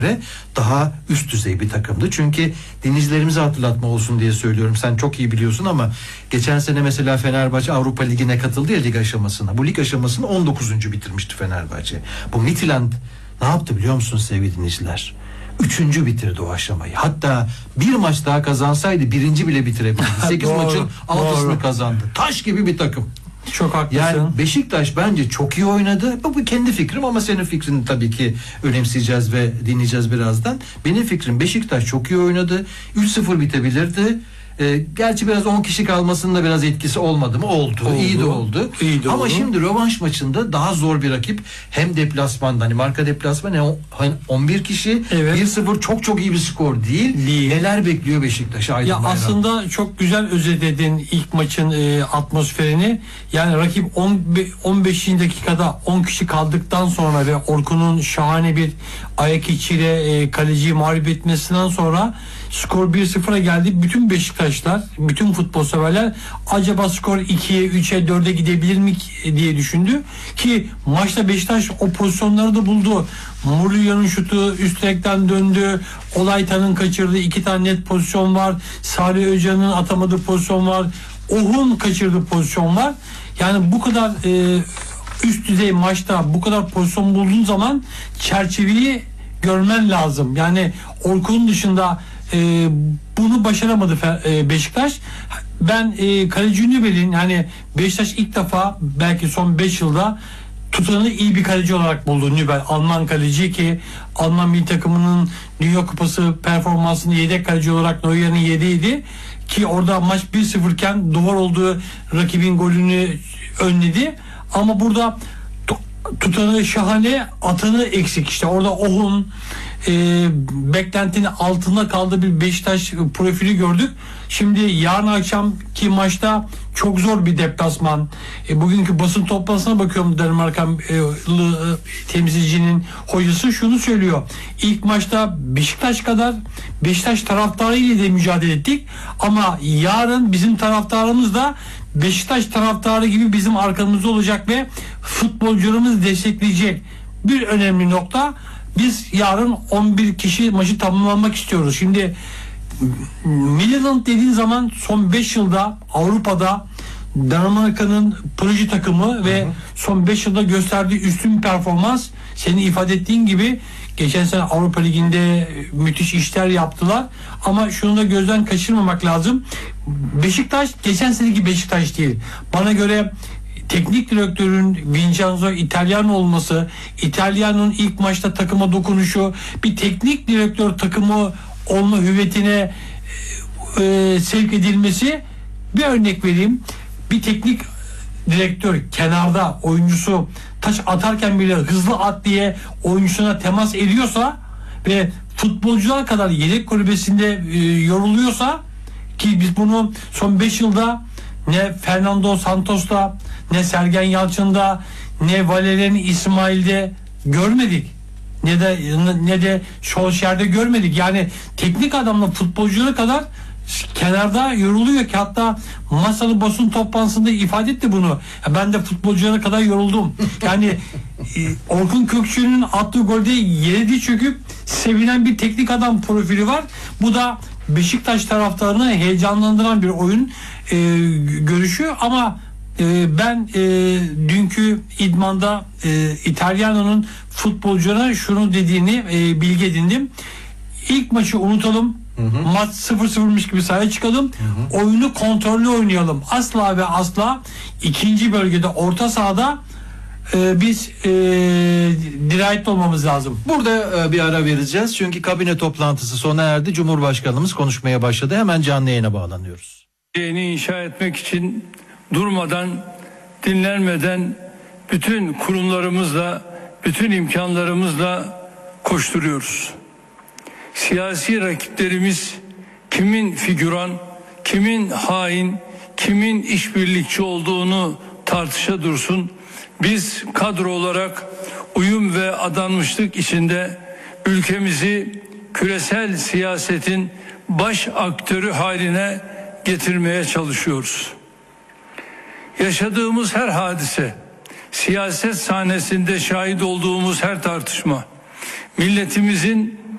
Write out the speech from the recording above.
daha üst düzey bir takımdı. Çünkü dinleyicilerimize hatırlatma olsun diye söylüyorum. Sen çok iyi biliyorsun ama geçen sene mesela Fenerbahçe Avrupa Ligi'ne katıldı ya, lig aşamasına. Bu lig aşamasını 19. bitirmişti Fenerbahçe. Bu Midtjylland ne yaptı biliyor musunuz sevgili dinleyiciler? 3. bitirdi o aşamayı. Hatta bir maç daha kazansaydı 1. bile bitirebilirdi. 8 maçın 6'sını kazandı. Taş gibi bir takım. Çok haklısın. Yani Beşiktaş bence çok iyi oynadı. Bu kendi fikrim ama senin fikrini tabii ki önemseyeceğiz ve dinleyeceğiz birazdan. Benim fikrim, Beşiktaş çok iyi oynadı. 3-0 bitebilirdi. Gerçi biraz 10 kişi kalmasının da biraz etkisi olmadı mı? Oldu. İyi de oldu. Ama şimdi rövanş maçında daha zor bir rakip. Hem deplasmanda, hani marka deplasman, hani 11 kişi, evet. 1-0 çok iyi bir skor değil. Neler bekliyor Beşiktaş'a? Ya aslında çok güzel özetledin ilk maçın atmosferini. Yani rakip 15. dakikada 10 kişi kaldıktan sonra ve Orkun'un şahane bir ayak içiyle kaleciyi mağlup etmesinden sonra skor 1-0'a geldi. Bütün Beşiktaşlar, bütün futbol severler acaba skor 2'ye, 3'e, 4'e gidebilir mi diye düşündü. Ki maçta Beşiktaş o pozisyonları da buldu. Mourinho'nun şutu üst direkten döndü. Olaytan'ın kaçırdığı 2 tane net pozisyon var. Salih Özcan'ın atamadığı pozisyon var. Ohun kaçırdığı pozisyon var. Yani bu kadar üst düzey maçta bu kadar pozisyon bulduğun zaman çerçeveyi görmen lazım. Yani Orkun'un dışında bunu başaramadı Beşiktaş. Ben kaleci Nübel'in, yani Beşiktaş ilk defa belki son 5 yılda tutanı iyi bir kaleci olarak buldu Nübel. Alman kaleci ki Alman milli takımının Dünya Kupası performansını yedek kaleci olarak Neuer'in yedeğiydi. Ki orada maç 1-0 iken duvar olduğu rakibin golünü önledi. Ama burada tutanı şahane, atanı eksik. İşte orada Ohun beklentinin altında kaldığı bir Beşiktaş profili gördük. Şimdi yarın akşamki maçta çok zor bir deplasman. Bugünkü basın toplantısına bakıyorum, Danimarkalı temsilcinin hocası şunu söylüyor. İlk maçta Beşiktaş kadar Beşiktaş taraftarı ile de mücadele ettik ama yarın bizim taraftarımız da Beşiktaş taraftarı gibi bizim arkamızda olacak ve futbolcularımız destekleyecek. Bir önemli nokta, biz yarın 11 kişi maçı tamamlamak istiyoruz. Şimdi Midtjylland dediğin zaman son 5 yılda Avrupa'da Danimarka'nın proje takımı ve son 5 yılda gösterdiği üstün performans, senin ifade ettiğin gibi geçen sene Avrupa Ligi'nde müthiş işler yaptılar. Ama şunu da gözden kaçırmamak lazım. Beşiktaş geçen seneki Beşiktaş değil. Bana göre teknik direktörün Vincenzo Italiano olması, Italiano'nun ilk maçta takıma dokunuşu, bir teknik direktör takımı olma hüviyetine sevk edilmesi. Bir örnek vereyim. Bir teknik direktör kenarda oyuncusu taç atarken bile hızlı at diye oyuncusuna temas ediyorsa ve futbolcular kadar yedek kulübesinde yoruluyorsa, ki biz bunu son 5 yılda ne Fernando Santos'ta, ne Sergen Yalçın'da, ne Valerian İsmail'de görmedik. Ne de Solskjaer'de görmedik. Yani teknik adamla futbolcular kadar kenarda yoruluyor ki hatta masalı basın toplantısında ifade etti bunu. Ben de futbolculara kadar yoruldum. Yani Orkun Kökçü'nün attığı golde yere diz çöküp sevinen bir teknik adam profili var. Bu da Beşiktaş taraftarını heyecanlandıran bir oyun görüşü ama ben dünkü idmanda İtalyano'nun futbolculara şunu dediğini bilgi edindim. İlk maçı unutalım. Maç 0-0'miş gibi sahaya çıkalım. Oyunu kontrollü oynayalım. Asla ve asla ikinci bölgede orta sahada biz dirayetli olmamız lazım. Burada bir ara vereceğiz. Çünkü kabine toplantısı sona erdi. Cumhurbaşkanımız konuşmaya başladı. Hemen canlı yayına bağlanıyoruz. Yeni inşa etmek için durmadan, dinlenmeden bütün kurumlarımızla, bütün imkanlarımızla koşturuyoruz. Siyasi rakiplerimiz kimin figüran, kimin hain, kimin işbirlikçi olduğunu tartışa dursun. Biz kadro olarak uyum ve adanmışlık içinde ülkemizi küresel siyasetin baş aktörü haline getirmeye çalışıyoruz. Yaşadığımız her hadise, siyaset sahnesinde şahit olduğumuz her tartışma, milletimizin